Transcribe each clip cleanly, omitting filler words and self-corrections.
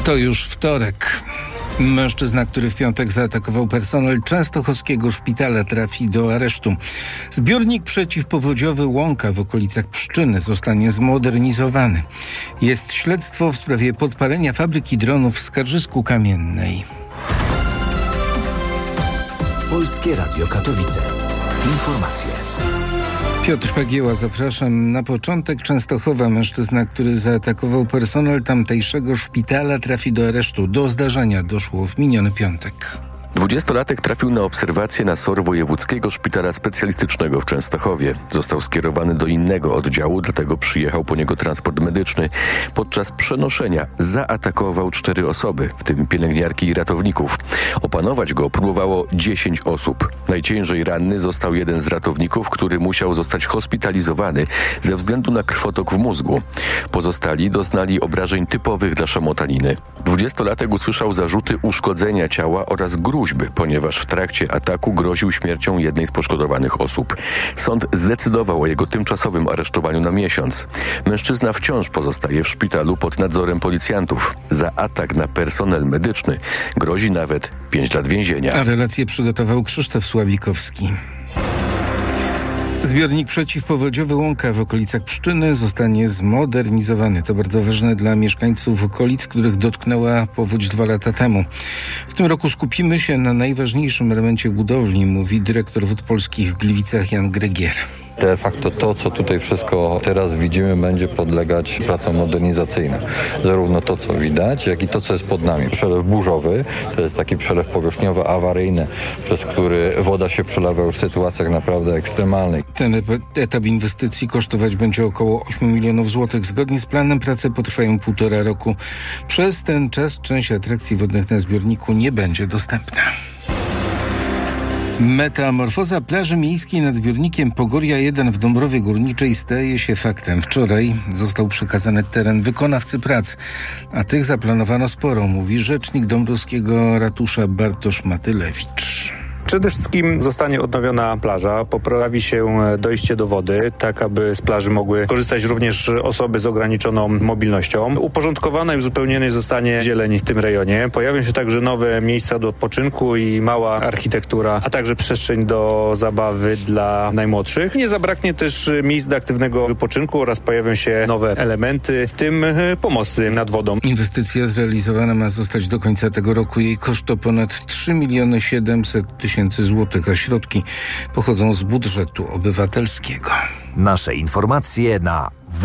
To już wtorek. Mężczyzna, który w piątek zaatakował personel częstochowskiego szpitala, trafi do aresztu. Zbiornik przeciwpowodziowy Łąka w okolicach Pszczyny zostanie zmodernizowany. Jest śledztwo w sprawie podpalenia fabryki dronów w Skarżysku-Kamiennej. Polskie Radio Katowice. Informacje. Piotr Pagieła, zapraszam. Na początek Częstochowa. Mężczyzna, który zaatakował personel tamtejszego szpitala, trafi do aresztu. Do zdarzenia doszło w miniony piątek. 20-latek trafił na obserwację na SOR Wojewódzkiego Szpitala Specjalistycznego w Częstochowie. Został skierowany do innego oddziału, dlatego przyjechał po niego transport medyczny. Podczas przenoszenia zaatakował 4 osoby, w tym pielęgniarki i ratowników. Opanować go próbowało 10 osób. Najciężej ranny został jeden z ratowników, który musiał zostać hospitalizowany ze względu na krwotok w mózgu. Pozostali doznali obrażeń typowych dla szamotaniny. 20-latek usłyszał zarzuty uszkodzenia ciała oraz gruźby, ponieważ w trakcie ataku groził śmiercią jednej z poszkodowanych osób. Sąd zdecydował o jego tymczasowym aresztowaniu na miesiąc. Mężczyzna wciąż pozostaje w szpitalu pod nadzorem policjantów. Za atak na personel medyczny grozi nawet 5 lat więzienia. A relację przygotował Krzysztof Sławikowski. Zbiornik przeciwpowodziowy Łąka w okolicach Pszczyny zostanie zmodernizowany. To bardzo ważne dla mieszkańców okolic, których dotknęła powódź 2 lata temu. W tym roku skupimy się na najważniejszym elemencie budowli, mówi dyrektor Wód Polskich w Gliwicach Jan Grygier. De facto to, co tutaj wszystko teraz widzimy, będzie podlegać pracom modernizacyjnym. Zarówno to, co widać, jak i to, co jest pod nami. Przelew burzowy, to jest taki przelew powierzchniowy, awaryjny, przez który woda się przelewa już w sytuacjach naprawdę ekstremalnych. Ten etap inwestycji kosztować będzie około 8 milionów złotych. Zgodnie z planem prace potrwają 1,5 roku. Przez ten czas część atrakcji wodnych na zbiorniku nie będzie dostępna. Metamorfoza plaży miejskiej nad zbiornikiem Pogoria 1 w Dąbrowie Górniczej staje się faktem. Wczoraj został przekazany teren wykonawcy prac, a tych zaplanowano sporo, mówi rzecznik dąbrowskiego ratusza Bartosz Matylewicz. Przede wszystkim zostanie odnowiona plaża, poprawi się dojście do wody, tak aby z plaży mogły korzystać również osoby z ograniczoną mobilnością. Uporządkowana i uzupełniona zostanie zieleń w tym rejonie. Pojawią się także nowe miejsca do odpoczynku i mała architektura, a także przestrzeń do zabawy dla najmłodszych. Nie zabraknie też miejsc do aktywnego wypoczynku oraz pojawią się nowe elementy, w tym pomosty nad wodą. Inwestycja zrealizowana ma zostać do końca tego roku. Jej koszt to ponad 3 700 000 złotych, a środki pochodzą z budżetu obywatelskiego. Nasze informacje na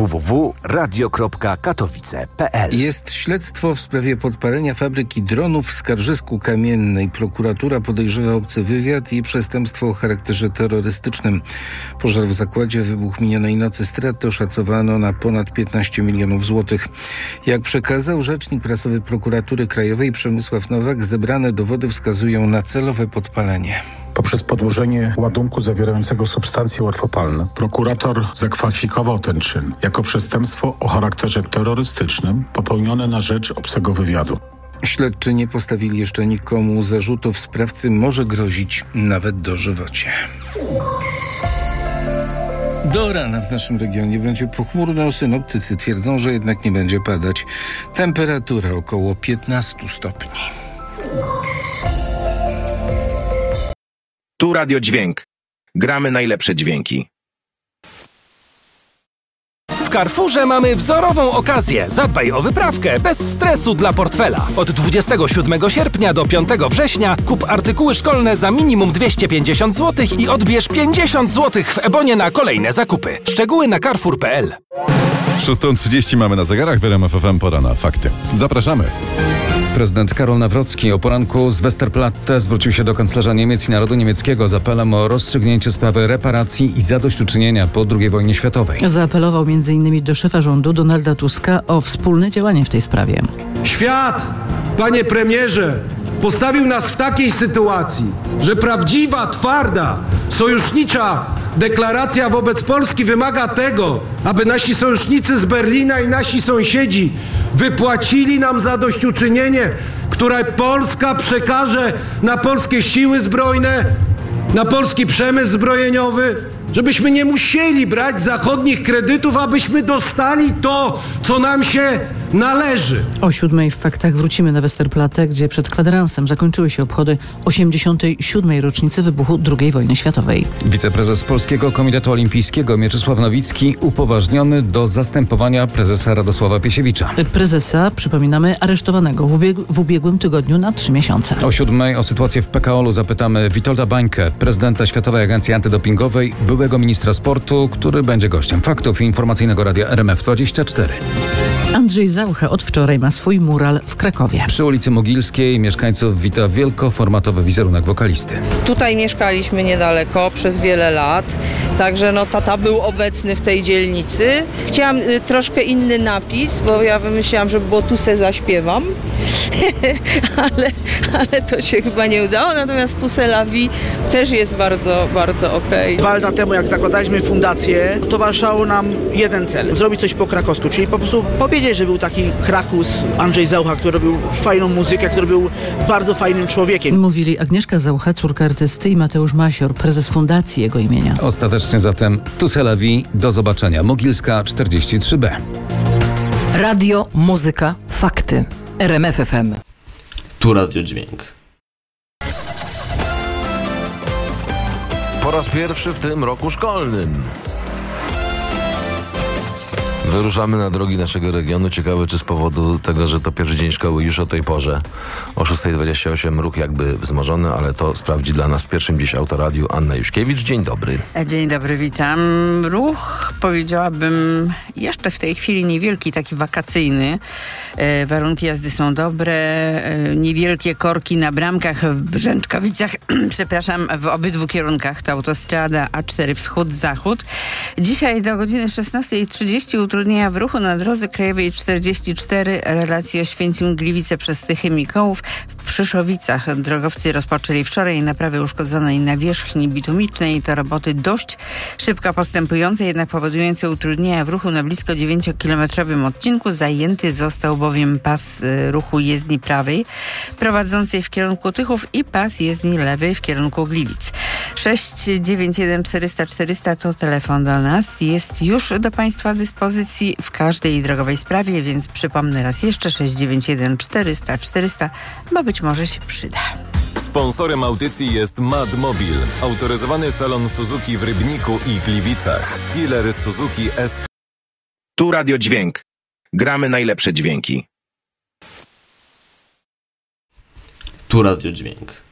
www.radio.katowice.pl. Jest śledztwo w sprawie podpalenia fabryki dronów w Skarżysku-Kamiennej. Prokuratura podejrzewa obcy wywiad i przestępstwo o charakterze terrorystycznym. Pożar w zakładzie wybuchł minionej nocy. Straty oszacowano na ponad 15 milionów złotych. Jak przekazał rzecznik prasowy Prokuratury Krajowej Przemysław Nowak, zebrane dowody wskazują na celowe podpalenie. Poprzez podłożenie ładunku zawierającego substancje łatwopalne prokurator zakwalifikował ten czyn jako przestępstwo o charakterze terrorystycznym popełnione na rzecz obcego wywiadu. Śledczy nie postawili jeszcze nikomu zarzutów. Sprawcy może grozić nawet dożywocie. Do rana w naszym regionie będzie pochmurno. Synoptycy twierdzą, że jednak nie będzie padać. Temperatura około 15 stopni. Tu Radio Dźwięk. Gramy najlepsze dźwięki. W Carrefourze mamy wzorową okazję. Zadbaj o wyprawkę bez stresu dla portfela. Od 27 sierpnia do 5 września kup artykuły szkolne za minimum 250 zł i odbierz 50 zł w Ebonie na kolejne zakupy. Szczegóły na carrefour.pl. 6:30 mamy na zegarach w RMF FM. Pora na fakty. Zapraszamy. Prezydent Karol Nawrocki o poranku z Westerplatte zwrócił się do kanclerza Niemiec i narodu niemieckiego z apelem o rozstrzygnięcie sprawy reparacji i zadośćuczynienia po II wojnie światowej. Zaapelował m.in. do szefa rządu Donalda Tuska o wspólne działanie w tej sprawie. Świat, panie premierze, postawił nas w takiej sytuacji, że prawdziwa, twarda, sojusznicza deklaracja wobec Polski wymaga tego, aby nasi sojusznicy z Berlina i nasi sąsiedzi wypłacili nam zadośćuczynienie, które Polska przekaże na polskie siły zbrojne, na polski przemysł zbrojeniowy, żebyśmy nie musieli brać zachodnich kredytów, abyśmy dostali to, co nam się należy. O 7:00 w Faktach wrócimy na Westerplatte, gdzie przed kwadransem zakończyły się obchody 87. rocznicy wybuchu II wojny światowej. Wiceprezes Polskiego Komitetu Olimpijskiego Mieczysław Nowicki upoważniony do zastępowania prezesa Radosława Piesiewicza. Prezesa, przypominamy, aresztowanego w ubiegłym tygodniu na 3 miesiące. O 7:00 o sytuację w PKOL-u zapytamy Witolda Bańkę, prezydenta Światowej Agencji Antydopingowej, byłego ministra sportu, który będzie gościem Faktów i Informacyjnego Radia RMF24. Andrzej Zaucha od wczoraj ma swój mural w Krakowie. Przy ulicy Mogilskiej mieszkańców wita wielkoformatowy wizerunek wokalisty. Tutaj mieszkaliśmy niedaleko przez wiele lat, także tata był obecny w tej dzielnicy. Chciałam troszkę inny napis, bo ja wymyślałam, żeby było Tu se zaśpiewam, ale to się chyba nie udało, natomiast Tu se la vie też jest bardzo, bardzo okej. 2 lata temu, jak zakładaliśmy fundację, towarzyszało nam jeden cel, zrobić coś po krakowsku, czyli po prostu powiedzieć, że był taki Krakus, Andrzej Zaucha, który robił fajną muzykę, który był bardzo fajnym człowiekiem. Mówili Agnieszka Zaucha, córka artysty, i Mateusz Masior, prezes fundacji jego imienia. Ostatecznie zatem Tu se la vie, do zobaczenia. Mogilska 43B. Radio, muzyka, fakty. RMF FM. Tu Radio Dźwięk. Po raz pierwszy w tym roku szkolnym wyruszamy na drogi naszego regionu. Ciekawe, czy z powodu tego, że to pierwszy dzień szkoły już o tej porze, o 6:28, ruch jakby wzmożony, ale to sprawdzi dla nas w pierwszym dziś Autoradiu Anna Juszkiewicz. Dzień dobry. Dzień dobry, witam. Ruch, powiedziałabym, jeszcze w tej chwili niewielki, taki wakacyjny. Warunki jazdy są dobre. Niewielkie korki na bramkach w Brzęczkowicach, przepraszam, w obydwu kierunkach. To autostrada A4 wschód-zachód. Dzisiaj do godziny 16:30 utrudnienia w ruchu na drodze krajowej 44, relacji Oświęcim-Gliwice przez Tychy Mikołów. W Przyszowicach drogowcy rozpoczęli wczoraj naprawę uszkodzonej nawierzchni bitumicznej. To roboty dość szybko postępujące, jednak powodujące utrudnienia w ruchu na blisko 9-kilometrowym odcinku. Zajęty został bowiem pas ruchu jezdni prawej prowadzącej w kierunku Tychów i pas jezdni lewej w kierunku Gliwic. 691 400 400 to telefon do nas. Jest już do Państwa dyspozycji w każdej drogowej sprawie, więc przypomnę raz jeszcze 691 400 400, bo być może się przyda. Sponsorem audycji jest Madmobil, autoryzowany salon Suzuki w Rybniku i Gliwicach. Dealer Suzuki S. Tu Radio Dźwięk. Gramy najlepsze dźwięki. Tu Radio Dźwięk.